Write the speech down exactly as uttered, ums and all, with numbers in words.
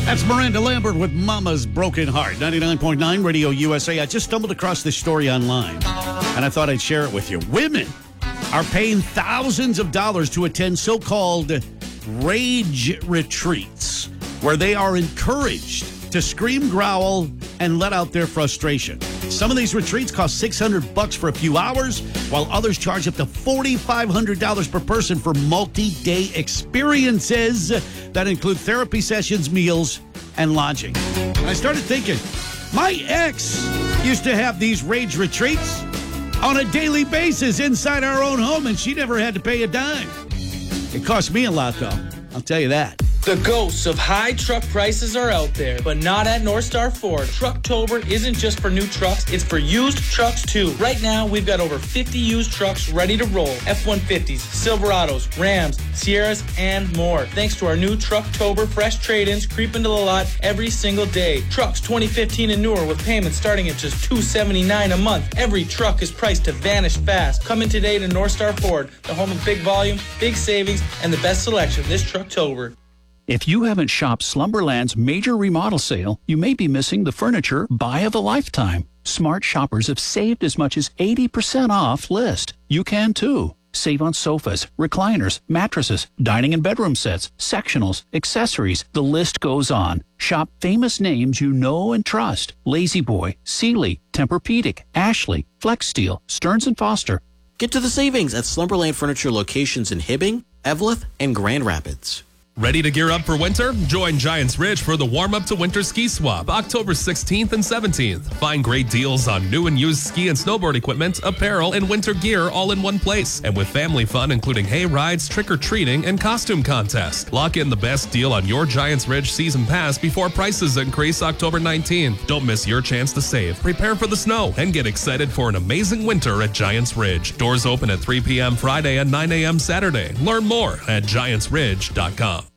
That's Miranda Lambert with Mama's Broken Heart. ninety-nine point nine Radio U S A. I just stumbled across this story online, and I thought I'd share it with you. Women are paying thousands of dollars to attend so-called rage retreats, where they are encouraged to scream, growl, and let out their frustration. Some of these retreats cost six hundred bucks for a few hours, while others charge up to forty-five hundred dollars per person for multi-day experiences that include therapy sessions, meals, and lodging. And I started thinking, my ex used to have these rage retreats on a daily basis inside our own home, and she never had to pay a dime. It cost me a lot, though. I'll tell you that. The ghosts of high truck prices are out there, but not at North Star Ford. Trucktober isn't just for new trucks, it's for used trucks too. Right now, we've got over fifty used trucks ready to roll. F one fifties, Silverados, Rams, Sierras, and more. Thanks to our new Trucktober fresh trade-ins creeping to the lot every single day. Trucks twenty fifteen and newer with payments starting at just two hundred seventy-nine dollars a month. Every truck is priced to vanish fast. Come in today to North Star Ford, the home of big volume, big savings, and the best selection this Trucktober. If you haven't shopped Slumberland's major remodel sale, you may be missing the furniture buy of a lifetime. Smart shoppers have saved as much as eighty percent off list. You can too. Save on sofas, recliners, mattresses, dining and bedroom sets, sectionals, accessories. The list goes on. Shop famous names you know and trust. La-Z-Boy, Sealy, Tempur-Pedic, Ashley, Flex Steel, Stearns and Foster. Get to the savings at Slumberland Furniture locations in Hibbing, Eveleth, and Grand Rapids. Ready to gear up for winter? Join Giants Ridge for the warm-up to winter ski swap, October sixteenth and seventeenth. Find great deals on new and used ski and snowboard equipment, apparel, and winter gear all in one place. And with family fun, including hay rides, trick-or-treating, and costume contest. Lock in the best deal on your Giants Ridge season pass before prices increase October nineteenth. Don't miss your chance to save. Prepare for the snow and get excited for an amazing winter at Giants Ridge. Doors open at three p.m. Friday and nine a.m. Saturday. Learn more at giants ridge dot com.